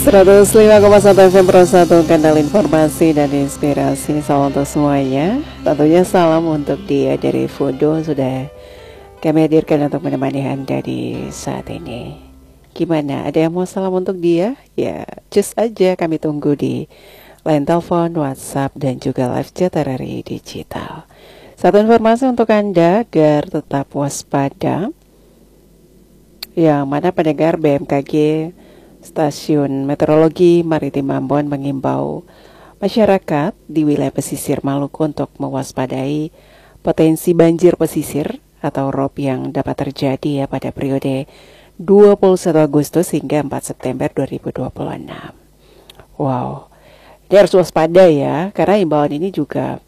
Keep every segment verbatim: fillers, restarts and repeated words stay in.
seratus lima koma satu F M Pro satu, kanal informasi dan inspirasi. Salam untuk semuanya. Tentunya salam untuk dia dari Fudo, sudah kami hadirkan untuk menemani Anda di saat ini. Gimana? Ada yang mau salam untuk dia? Ya, cus aja, kami tunggu di line telepon, WhatsApp, dan juga live chat R R I Digital. Satu informasi untuk Anda agar tetap waspada, yang mana pendengar B M K G Stasiun Meteorologi Maritim Ambon mengimbau masyarakat di wilayah pesisir Maluku untuk mewaspadai potensi banjir pesisir atau rob yang dapat terjadi ya pada periode dua puluh satu Agustus hingga empat September dua ribu dua puluh enam. Wow, dia harus waspada ya, karena imbauan ini juga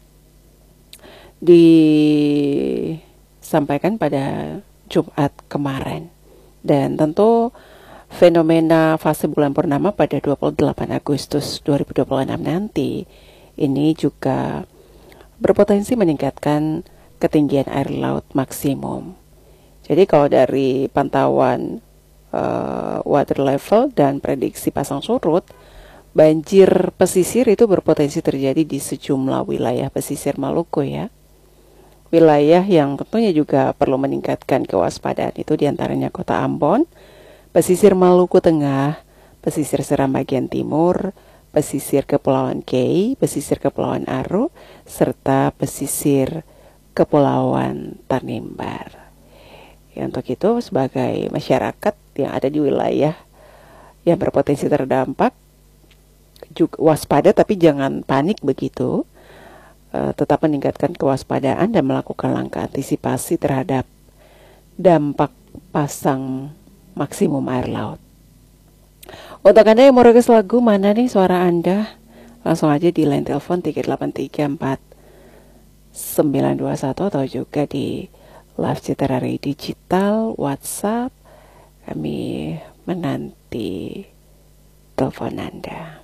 disampaikan pada Jumat kemarin. Dan tentu fenomena fase bulan purnama pada dua puluh delapan Agustus dua ribu dua puluh enam nanti ini juga berpotensi meningkatkan ketinggian air laut maksimum. Jadi kalau dari pantauan uh, water level dan prediksi pasang surut, banjir pesisir itu berpotensi terjadi di sejumlah wilayah pesisir Maluku ya. Wilayah yang tentunya juga perlu meningkatkan kewaspadaan itu diantaranya Kota Ambon, pesisir Maluku Tengah, pesisir Seram bagian timur, pesisir Kepulauan Kei, pesisir Kepulauan Aru, serta pesisir Kepulauan Tanimbar. Ya, untuk itu sebagai masyarakat yang ada di wilayah yang berpotensi terdampak, juga waspada tapi jangan panik begitu. Uh, tetap meningkatkan kewaspadaan dan melakukan langkah antisipasi terhadap dampak pasang maksimum air laut. Untuk Anda yang mau request lagu, mana nih suara Anda? Langsung aja di line telepon tiga delapan tiga empat sembilan dua satu atau juga di live chat R R I Digital, WhatsApp. Kami menanti telepon Anda.